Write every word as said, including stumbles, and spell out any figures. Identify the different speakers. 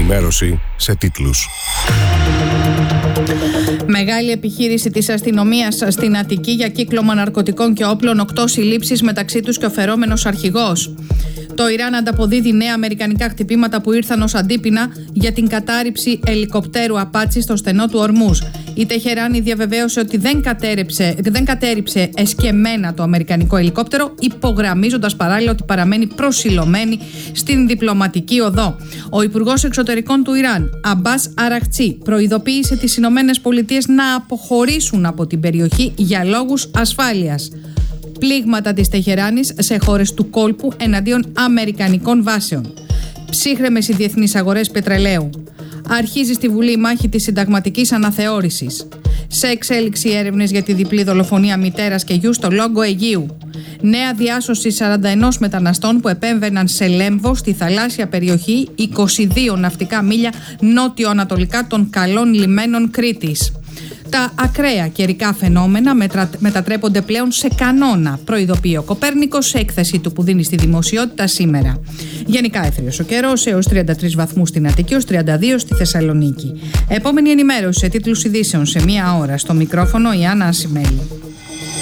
Speaker 1: ενημέρωση σε τίτλους.
Speaker 2: Μεγάλη επιχείρηση της αστυνομίας στην Αττική για κύκλωμα ναρκωτικών και όπλων, οκτώ συλλήψεις, μεταξύ τους και ο φερόμενος αρχηγός. Το Ιράν ανταποδίδει νέα αμερικανικά χτυπήματα που ήρθαν ως αντίπεινα για την κατάρριψη ελικοπτέρου Απάτσι στο στενό του Ορμούζ. Η Τεχεράνη διαβεβαίωσε ότι δεν κατέρριψε, δεν κατέρριψε εσκεμμένα το αμερικανικό ελικόπτερο, υπογραμμίζοντας παράλληλα ότι παραμένει προσιλωμένη στην διπλωματική οδό. Ο Υπουργός Εξωτερικών του Ιράν, Αμπάς Αραχτσί, προειδοποίησε τις Ηνωμένες Πολιτείες να αποχωρήσουν από την περιοχή για λόγους ασφάλειας. Πλήγματα της Τεχεράνης σε χώρες του κόλπου εναντίον αμερικανικών βάσεων. Ψύχρεμες οι διεθνείς αγορές πετρελαίου. Αρχίζει στη Βουλή η μάχη της συνταγματικής αναθεώρησης. Σε εξέλιξη έρευνες για τη διπλή δολοφονία μητέρας και γιου στο Λόγκο Αιγαίου. Νέα διάσωση σαράντα ένα μεταναστών που επέμβαιναν σε Λέμβο, στη θαλάσσια περιοχή είκοσι δύο ναυτικά μίλια νότιο-ανατολικά των καλών λιμένων Κρήτης. Τα ακραία καιρικά φαινόμενα μετρα... μετατρέπονται πλέον σε κανόνα, προειδοποιεί ο Κοπέρνικος σε έκθεση του που δίνει στη δημοσιότητα σήμερα. Γενικά έθριος ο καιρός, έως τριάντα τρεις βαθμούς στην Αττική, έως τριάντα δύο στη Θεσσαλονίκη. Επόμενη ενημέρωση σε τίτλους ειδήσεων σε μία ώρα. Στο μικρόφωνο η Άννα Ασημέλη.